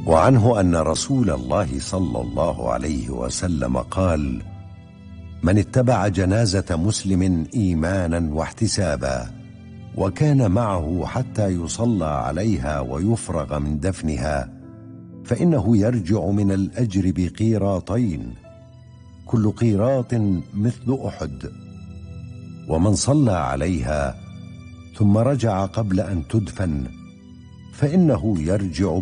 وعنه أن رسول الله صلى الله عليه وسلم قال: من اتبع جنازة مسلم إيمانا واحتسابا وكان معه حتى يصلى عليها ويفرغ من دفنها فإنه يرجع من الأجر بقيراطين، كل قيراط مثل أحد. ومن صلى عليها ثم رجع قبل أن تدفن فإنه يرجع